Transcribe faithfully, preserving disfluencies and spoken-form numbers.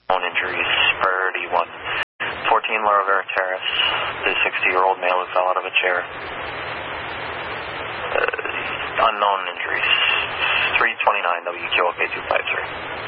Known injuries, priority one. fourteen Laura Vera Terrace, the sixty-year-old male who fell out of a chair. Uh, unknown injuries. three twenty-nine W Q O K two five three.